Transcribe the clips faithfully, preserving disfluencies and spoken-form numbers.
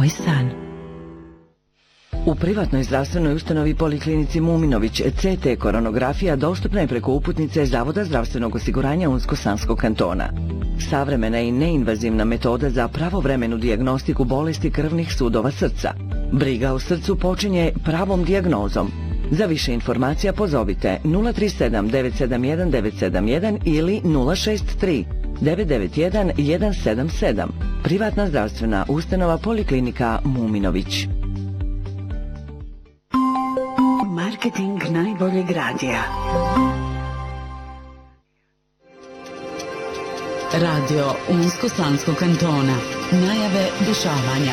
tvoj san. U privatnoj zdravstvenoj ustanovi Poliklinici Muminović C T koronografija dostupna je preko uputnice Zavoda zdravstvenog osiguranja Unsko-Sanskog kantona. Savremena i neinvazivna metoda za pravovremenu dijagnostiku bolesti krvnih sudova srca. Briga o srcu počinje pravom dijagnozom. Za više informacija pozovite nula tri sedam devet sedam jedan devet sedam jedan ili nula šest tri devet devet jedan jedan sedam sedam. Privatna zdravstvena ustanova Poliklinika Muminović. Marketing najboljeg radija. Radio Unsko-Sanskog kantona. Najave dešavanja.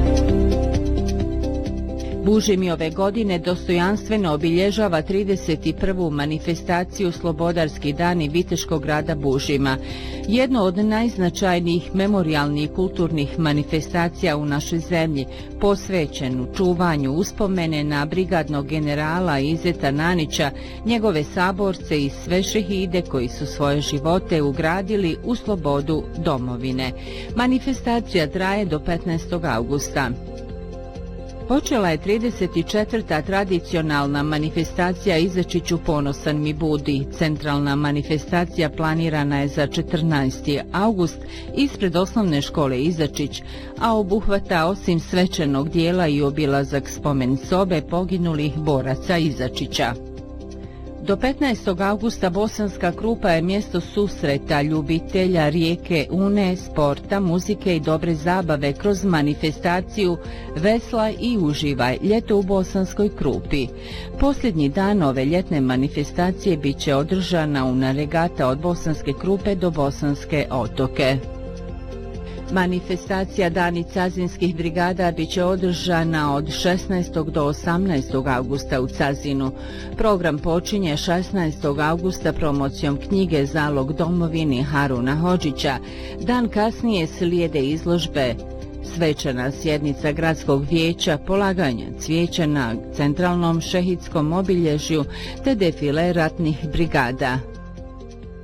Bužimi ove godine dostojanstveno obilježava trideset prvu manifestaciju Slobodarski dani Viteškog grada Bužima. Jedno od najznačajnijih memorijalnih kulturnih manifestacija u našoj zemlji, posvećenu čuvanju uspomene na brigadnog generala Izeta Nanića, njegove saborce i sve šehide koji su svoje živote ugradili u slobodu domovine. Manifestacija traje do petnaestog avgusta. Počela je trideset četvrta tradicionalna manifestacija Izačiću ponosan mi budi. Centralna manifestacija planirana je za četrnaesti avgust ispred osnovne škole Izačić, a obuhvata osim svečanog dijela i obilazak spomen sobe poginulih boraca Izačića. Do petnaestog avgusta Bosanska Krupa je mjesto susreta ljubitelja rijeke Une, sporta, muzike i dobre zabave kroz manifestaciju Vesla i uživaj ljeto u Bosanskoj Krupi. Posljednji dan ove ljetne manifestacije bit će održana una regata od Bosanske Krupe do Bosanske Otoke. Manifestacija Dani Cazinskih brigada bit će održana od šesnaestog do osamnaestog avgusta u Cazinu. Program počinje šesnaestog avgusta promocijom knjige Zalog domovini Haruna Hodžića. Dan kasnije slijede izložbe, svečana sjednica gradskog vijeća, polaganje cvijeća na centralnom šehidskom obilježju te defile ratnih brigada.